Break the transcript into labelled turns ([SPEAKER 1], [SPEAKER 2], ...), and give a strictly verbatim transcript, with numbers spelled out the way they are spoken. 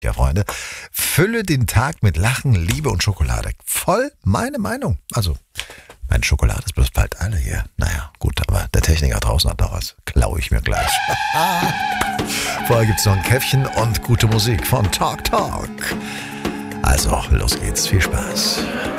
[SPEAKER 1] Ja, Freunde, fülle den Tag mit Lachen, Liebe und Schokolade. Voll meine Meinung. Also, meine Schokolade ist bloß bald alle hier. Naja, gut, aber der Techniker draußen hat da was. Klaue ich mir gleich. Vorher gibt's noch ein Käffchen und gute Musik von Talk Talk. Also, los geht's. Viel Spaß.